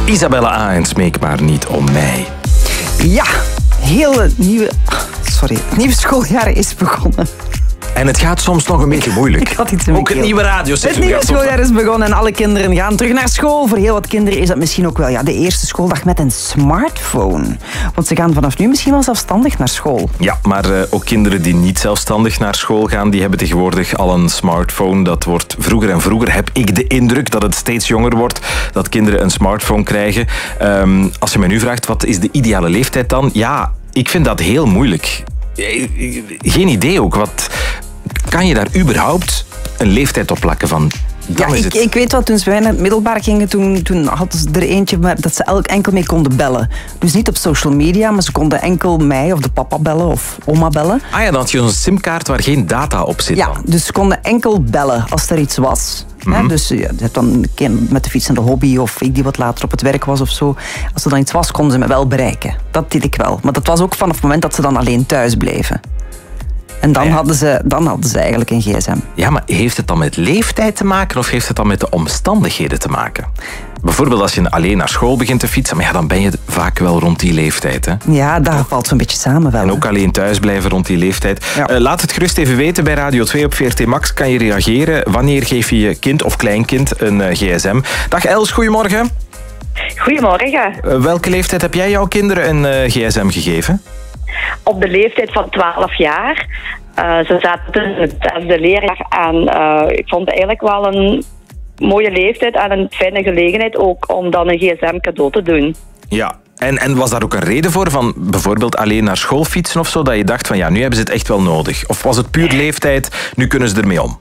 Isabelle A. en Smeek maar niet om mij. Ja, het nieuwe schooljaar is begonnen. En het gaat soms nog een beetje moeilijk. Ik had iets ook het nieuwe radioseizoen. Het nieuwe schooljaar is begonnen en alle kinderen gaan terug naar school. Voor heel wat kinderen is dat misschien ook wel de eerste schooldag met een smartphone. Want ze gaan vanaf nu misschien wel zelfstandig naar school. Ja, maar ook kinderen die niet zelfstandig naar school gaan, die hebben tegenwoordig al een smartphone. Dat wordt vroeger en vroeger, heb ik de indruk dat het steeds jonger wordt, dat kinderen een smartphone krijgen. Als je mij nu vraagt, wat is de ideale leeftijd dan? Ja, ik vind dat heel moeilijk. Geen idee ook. Kan je daar überhaupt een leeftijd op plakken van? Ik weet wat, toen ze bij mij naar het middelbaar gingen, toen hadden ze er eentje dat ze enkel mee konden bellen. Dus niet op social media, maar ze konden enkel mij of de papa bellen of oma bellen. Ah ja, dan had je zo'n simkaart waar geen data op zit. Ja, dus ze konden enkel bellen als er iets was. Mm-hmm. Dus je hebt dan met de fiets aan de hobby of ik die wat later op het werk was of zo. Als er dan iets was, konden ze me wel bereiken. Dat deed ik wel. Maar dat was ook vanaf het moment dat ze dan alleen thuis bleven. En dan hadden ze eigenlijk een gsm. Ja, maar heeft het dan met leeftijd te maken of heeft het dan met de omstandigheden te maken? Bijvoorbeeld als je alleen naar school begint te fietsen, maar dan ben je vaak wel rond die leeftijd. Hè? Ja, daar valt zo'n beetje samen wel. En ook alleen thuis blijven rond die leeftijd. Ja. Laat het gerust even weten bij Radio 2 op VRT Max. Kan je reageren? Wanneer geef je je kind of kleinkind een gsm? Dag Els, goedemorgen. Goedemorgen. Welke leeftijd heb jij jouw kinderen een gsm gegeven? Op de leeftijd van 12 jaar. Ze zaten in het 6e leerjaar aan. Ik vond het eigenlijk wel een mooie leeftijd en een fijne gelegenheid ook om dan een gsm cadeau te doen. Ja, en was daar ook een reden voor van bijvoorbeeld alleen naar school fietsen of zo, dat je dacht van nu hebben ze het echt wel nodig? Of was het puur leeftijd, nu kunnen ze ermee om?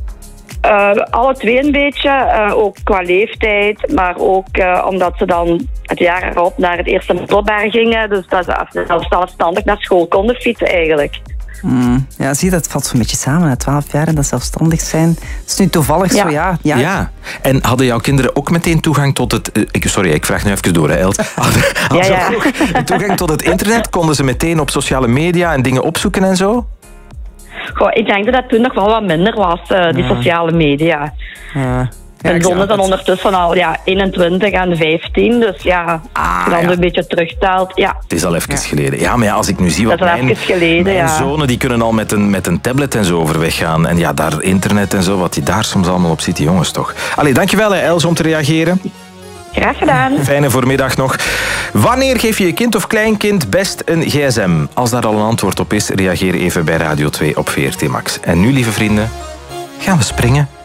Alle twee een beetje, ook qua leeftijd, maar ook omdat ze dan het jaar erop naar het eerste middelbaar gingen, dus dat ze zelfstandig naar school konden fietsen eigenlijk. Ja, zie je, dat valt zo'n beetje samen, 12 jaar en dat zelfstandig zijn. Dat is nu toevallig zo, ja. En hadden jouw kinderen ook meteen toegang tot het... Sorry, ik vraag nu even door, hè, Els. Hadden ze ook toegang tot het internet? Konden ze meteen op sociale media en dingen opzoeken en zo? Goh, ik denk dat dat toen nog wel wat minder was, die sociale media. En zonnen dan ondertussen al 21 en 15, dus dan een beetje terugtelt. Ja. Het is al even geleden. Ja, maar als ik nu zie wat mijn zonen, die kunnen al met een tablet en zo overweg gaan. En daar internet en zo, wat die daar soms allemaal op zit, die jongens toch. Allee, dankjewel Els om te reageren. Graag gedaan. Fijne voormiddag nog. Wanneer geef je je kind of kleinkind best een gsm? Als daar al een antwoord op is, reageer even bij Radio 2 op VRT Max. En nu, lieve vrienden, gaan we springen.